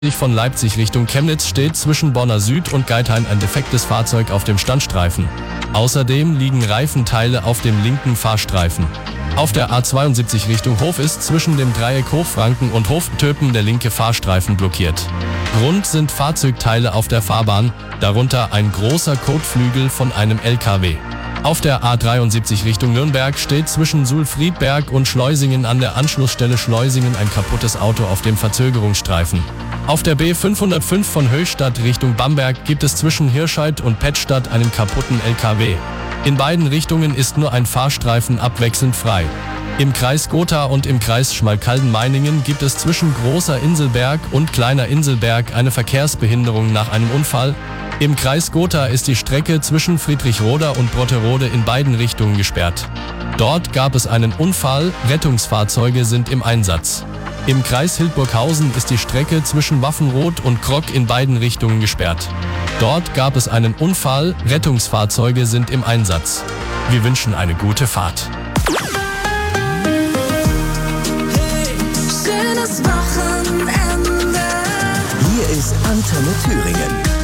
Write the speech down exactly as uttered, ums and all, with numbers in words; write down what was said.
Von Leipzig Richtung Chemnitz steht zwischen Bonner Süd und Geithain ein defektes Fahrzeug auf dem Standstreifen. Außerdem liegen Reifenteile auf dem linken Fahrstreifen. Auf der A zweiundsiebzig Richtung Hof ist zwischen dem Dreieck Hochfranken und Hoftöpen der linke Fahrstreifen blockiert. Grund sind Fahrzeugteile auf der Fahrbahn, darunter ein großer Kotflügel von einem L K W. Auf der A dreiundsiebzig Richtung Nürnberg steht zwischen Sulfriedberg und Schleusingen an der Anschlussstelle Schleusingen ein kaputtes Auto auf dem Verzögerungsstreifen. Auf der B fünfhundertfünf von Höchstadt Richtung Bamberg gibt es zwischen Hirscheid und Pettstadt einen kaputten L K W. In beiden Richtungen ist nur ein Fahrstreifen abwechselnd frei. Im Kreis Gotha und im Kreis Schmalkalden-Meiningen gibt es zwischen Großer Inselberg und Kleiner Inselberg eine Verkehrsbehinderung nach einem Unfall. Im Kreis Gotha ist die Strecke zwischen Friedrichroda und Brotterode in beiden Richtungen gesperrt. Dort gab es einen Unfall, Rettungsfahrzeuge sind im Einsatz. Im Kreis Hildburghausen ist die Strecke zwischen Waffenrod und Krock in beiden Richtungen gesperrt. Dort gab es einen Unfall, Rettungsfahrzeuge sind im Einsatz. Wir wünschen eine gute Fahrt. Hey, schönes Wochenende. Hier ist Antenne Thüringen.